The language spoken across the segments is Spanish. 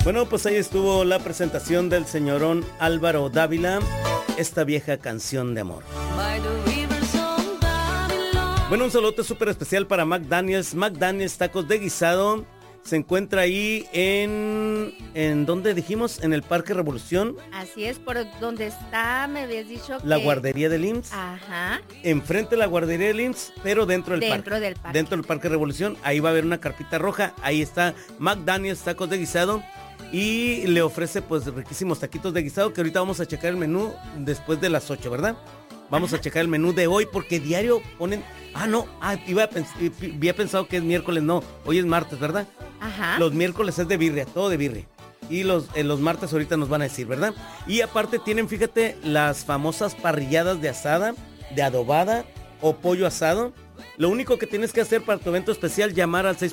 Bueno, pues ahí estuvo la presentación del señorón Álvaro Dávila, esta vieja canción de amor. Bueno, un saludo súper especial para Mac Daniels. Mac Daniels Tacos de Guisado. Se encuentra ahí en ¿dónde dijimos? En el Parque Revolución. Así es, por donde está, me habías dicho la guardería del IMSS. Ajá. Enfrente de la guardería del IMSS, pero dentro del parque. Del parque. Dentro del Parque Revolución. Ahí va a haber una carpita roja. Ahí está Mac Daniels Tacos de Guisado. Y le ofrece pues riquísimos taquitos de guisado, que ahorita vamos a checar el menú después de las 8, ¿verdad? Vamos a checar el menú de hoy porque diario ponen... había pensado que es miércoles, no, hoy es martes, ¿verdad? Ajá. Los miércoles es de birria, todo de birria. Y los martes ahorita nos van a decir, ¿verdad? Y aparte tienen, fíjate, las famosas parrilladas de asada, de adobada o pollo asado. Lo único que tienes que hacer para tu evento especial, llamar al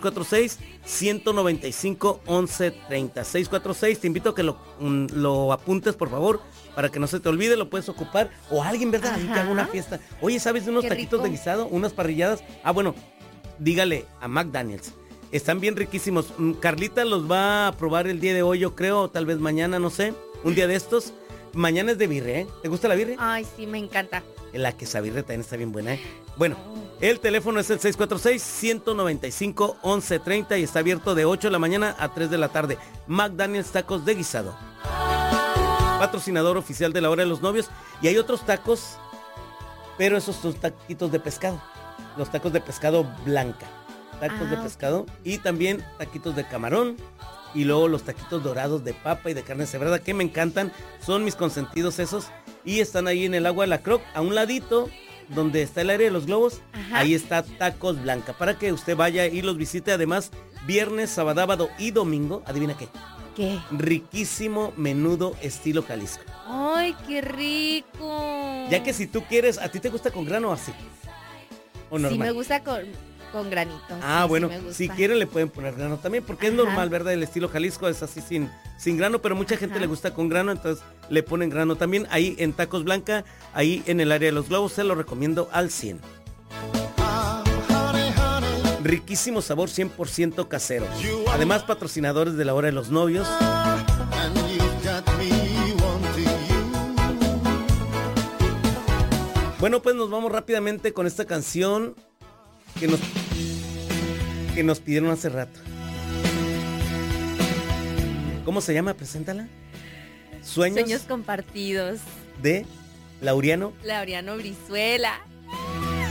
646-195-1130. 646, te invito a que lo apuntes, por favor, para que no se te olvide, lo puedes ocupar. O alguien, ¿verdad? Ahí que haga una fiesta. Oye, ¿sabes de unos taquitos de guisado? Unas parrilladas. Bueno, dígale a Mac Daniels. Están bien riquísimos. Carlita los va a probar el día de hoy, yo creo, o tal vez mañana, no sé. Un día de estos. Mañana es de birria, ¿eh? ¿Te gusta la birria? Ay, sí, me encanta. La quesabirria también está bien buena, ¿eh? Bueno, el teléfono es el 646-195-1130 y está abierto de 8 de la mañana a 3 de la tarde. Mac Daniels Tacos de Guisado. Patrocinador oficial de la Hora de los Novios. Y hay otros tacos, pero esos son taquitos de pescado. Los tacos de pescado blanca. Tacos de pescado y también taquitos de camarón. Y luego los taquitos dorados de papa y de carne cebrada, que me encantan. Son mis consentidos esos. Y están ahí en el agua de la Croc, a un ladito, donde está el área de los globos. Ajá. Ahí está Tacos Blanca, para que usted vaya y los visite. Además, viernes, sábado y domingo, ¿adivina qué? ¿Qué? Riquísimo menudo estilo Jalisco. ¡Ay, qué rico! Ya que si tú quieres, ¿a ti te gusta con grano o así? ¿O normal? Sí, me gusta con granito. Bueno, sí si quieren le pueden poner grano también, porque es normal, ¿verdad? El estilo Jalisco es así sin grano, pero mucha gente le gusta con grano, entonces le ponen grano también. Ahí en Tacos Blanca, ahí en el área de los globos, se lo recomiendo al 100. Riquísimo sabor, 100% casero. Además, patrocinadores de la Hora de los Novios. Bueno, pues nos vamos rápidamente con esta canción que nos pidieron hace rato. ¿Cómo se llama? Preséntala. Sueños compartidos. De Laureano Brizuela.